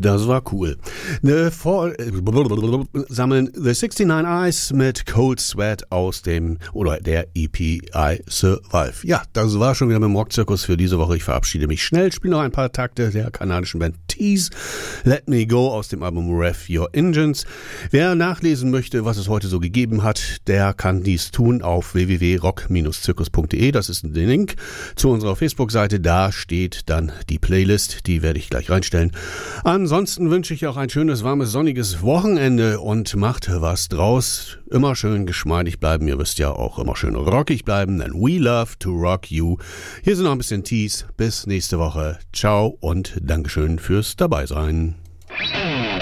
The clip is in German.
Das war cool. Sammeln The 69 Eyes mit Cold Sweat aus der EP I Survive. Ja, das war schon wieder mit dem Rockzirkus für diese Woche. Ich verabschiede mich schnell, spiele noch ein paar Takte der kanadischen Band Tease. Let Me Go aus dem Album Rev Your Engines. Wer nachlesen möchte, was es heute so gegeben hat, der kann dies tun auf www.rock-zirkus.de. Das ist der Link zu unserer Facebook-Seite. Da steht dann die Playlist, die werde ich gleich reinstellen. Ansonsten wünsche ich auch ein schönes, warmes, sonniges Wochenende und macht was draus. Immer schön geschmeidig bleiben, ihr wisst ja auch, immer schön rockig bleiben, denn we love to rock you. Hier sind noch ein bisschen Tease. Bis nächste Woche. Ciao und Dankeschön fürs Dabeisein.